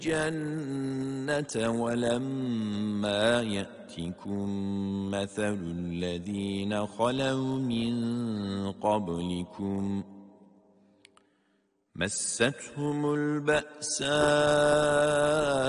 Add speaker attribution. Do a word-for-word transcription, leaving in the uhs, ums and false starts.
Speaker 1: الجنة ولما يأتكم مثل الذين خلوا من قبلكم مستهم البأساء